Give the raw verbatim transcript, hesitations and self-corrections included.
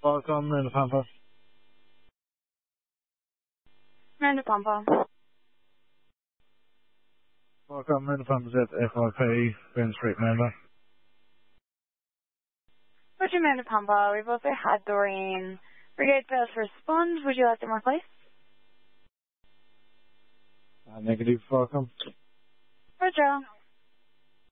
Welcome, Miranda Pampa. Miranda Pampa. Welcome, Miranda Pampa Z F I P, Ben Street, Miranda. Roger, Miranda Pampa. We've also had Doreen Brigade Fails to respond. Would you like them replaced? Uh, negative, welcome. Roger.